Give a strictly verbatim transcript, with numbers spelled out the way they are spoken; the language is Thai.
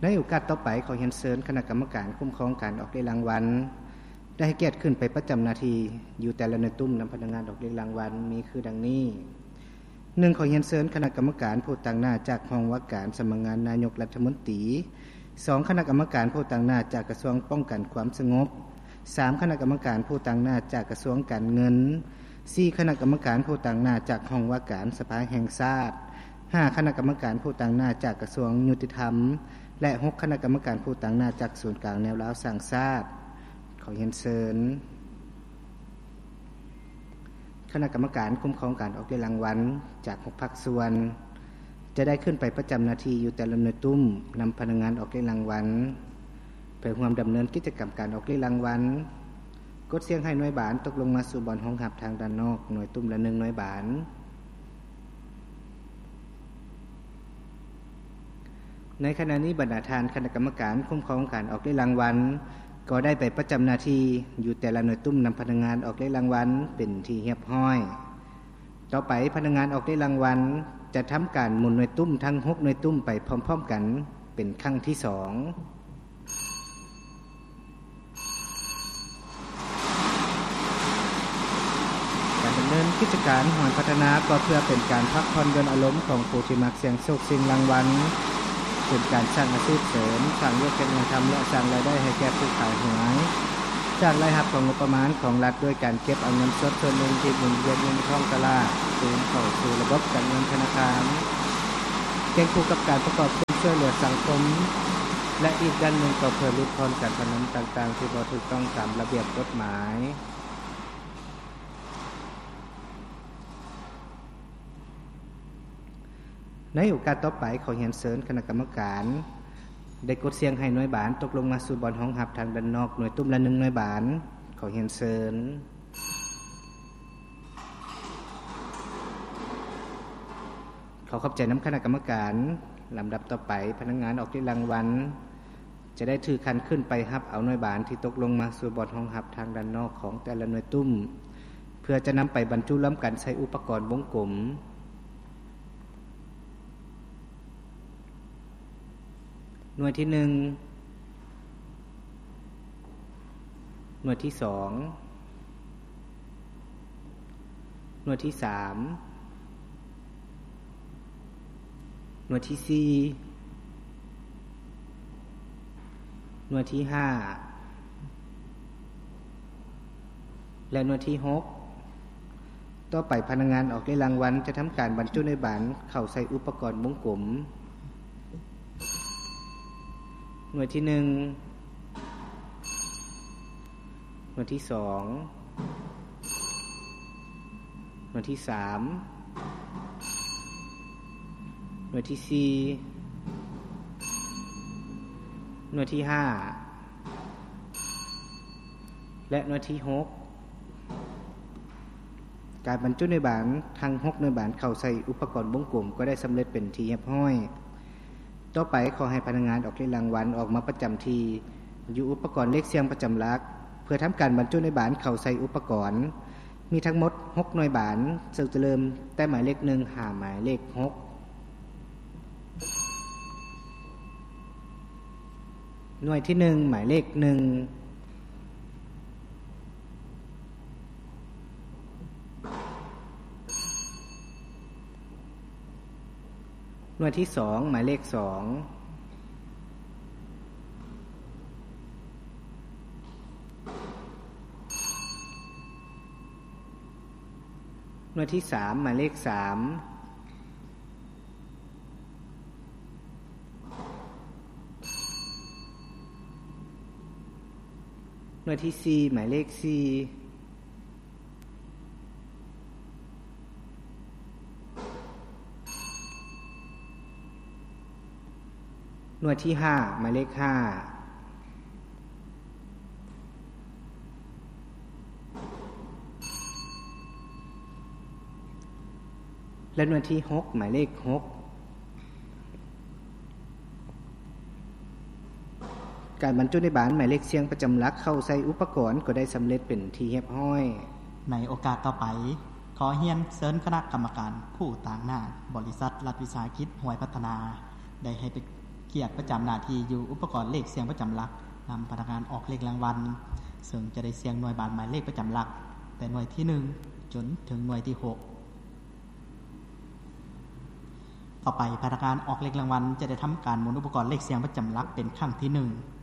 ในโอกาสต่อไปขอเรียนเชิญคณะกรรมการคุ้มครองการออกเรียนรางวัลได้ให้เกียรติขึ้นไปประจำหน้าที่อยู่แต่ละหน่วยตุ้มนำพนักงานออกเรียนรางวัลมีคือดังนี้หนึ่งขอเรียนเชิญคณะกรรมการผู้ตั้งหน้าจากห้องว่าการสำนักงานนายกรัฐมนตรีสองคณะกรรมการผู้ตั้งหน้าจากกระทรวงป้องกันความสงบสามคณะกรรมการผู้ตั้งหน้าจากกระทรวงการเงินสี่คณะกรรมการผู้ตั้งหน้าจากห้องว่าการสภาแห่งชาติห้าคณะกรรมการผู้ตั้งหน้าจากกระทรวงยุติธรรมและหกคณะกรรมการผู้ตั้งหน้าจากศูนย์กลางแนวร้าวสร้างชาติขอเรียนเชิญคณะกรรมการคุ้มครองการออกเรียนรางวัลจากหกภาคส่วนจะได้ขึ้นไปประจำหน้าที่อยู่แต่ละหน่วยตุ้มนำพนักงานออกเรียนรางวัลเพื่อร่วมดำเนินกิจกรรมการออกเรียนรางวัลกดเสียงให้หน่วยบานตกลงมาสู่บอนห้องหับทางด้านนอกหน่วยตุ้มละหนึ่งหน่วยบานในขณะนี้บรรดาทานคณะกรรมการคุ้มครองการออกเรียนรางวัลก็ได้ไปประจำหน้าที่อยู่แต่ละหน่วยตุ้มนำพนักงานออกเรียนรางวัลเป็นที่เรียบร้อยต่อไปพนักงานออกเรียนรางวัลจะทำการหมุนหน่วยตุ้มทั้งหกหน่วยตุ้มไปพร้อมๆกันเป็นครั้งที่สองการดำเนินกิจการหอนพัฒนาก็เพื่อเป็นการพักผ่อนหย่อนอารมณ์ของผู้ที่มักเสี่ยงโชคชิงรางวัลเป็นการสร้างอาชีพเสริมสร้างยอดการทำและสร้างรายได้ให้แก่ผู้ขายหวยจากรายรับของงบประมาณของรัฐด้วยการเก็บเอาเงินสดส่วนหนึ่งที่หมุนเวียนในท้องตลาดคืนเข้าสู่ระบบการเงินธนาคารเกี่ยวคู่กับการประกอบคุณช่วยเหลือสังคมและอีกด้านหนึ่งก็เพื่อลดทอนการพนันต่างๆที่บ่ถูกต้องตามระเบียบกฎหมายในโอกาสต่อไปขอเรียนเชิญคณะกรรมการได้กดเสียงให้หน่วยบานตกลงมาสู่บอนห้องหับทางด้านนอกหน่วยตุ้มละหนึ่งหน่วยบานขอเรียนเชิญขอขอบใจน้ำคณะกรรมการลำดับต่อไปพนักงานออกเรียนรางวัลจะได้ถือคันขึ้นไปหับเอาหน่วยบานที่ตกลงมาสู่บอนห้องหับทางด้านนอกของแต่ละหน่วยตุ้มเพื่อจะนำไปบรรจุร่วมกันใช้อุปกรณ์วงกลมหน่วยที่หนึ่งหน่วยที่สองหน่วยที่สามหน่วยที่สี่หน่วยที่ห้าและหน่วยที่หกต่อไปพนักงานออกเรียนรางวัลจะทำการบรรจุในบานเข้าใส่อุปกรณ์วงกลมหน่วยที่หนึ่งหน่วยที่สองหน่วยที่สามหน่วยที่สี่หน่วยที่ห้าและหน่วยที่หกการบรรจุในบานทั้งหกในบานเข้าใส่อุปกรณ์วงกลมก็ได้สำเร็จเป็นที่เรียบร้อยต่อไปขอให้พนักงานออกเรียนรางวัลออกมาประจำที่อยู่อุปกรณ์เลขเสียงประจำหลักเพื่อทำการบรรจุในบานเข้าใส่อุปกรณ์มีทั้งหมดหกหน่วยบานซึ่งจะเริ่มแต่หมายเลขหนึ่งหาหมายเลขหกหน่วยที่หนึ่งหมายเลขหนึ่งหน่วยที่สองหมายเลขสองหน่วยที่สามหมายเลขสามหน่วยที่สี่หมายเลขสี่หน่วยที่ห้าหมายเลขห้าและหน่วยที่หกหมายเลขหกการบรรจุในบานหมายเลขเสียงประจำหลักเข้าใส่อุปกรณ์ก็ได้สำเร็จเป็นที่เรียบร้อยในโอกาสต่อไปขอเรียนเชิญคณะกรรมการผู้ต่างหน้าบริษัทรัฐวิสาหกิจห้วยพัฒนาได้ให้ไปเกียรติประจำหน้าที่อยู่อุปกรณ์เลขเสียงประจำหลักนำพนักงานออกเลขรางวัลซึ่งจะได้เสียงหน่วยบาทหมายเลขประจำหลักแต่หน่วยที่หนึ่งจนถึงหน่วยที่หกต่อไปพนักงานออกเลขรางวัลจะได้ทำการหมุนอุปกรณ์เลขเสียงประจำหลักเป็นครั้งที่หนึ่ง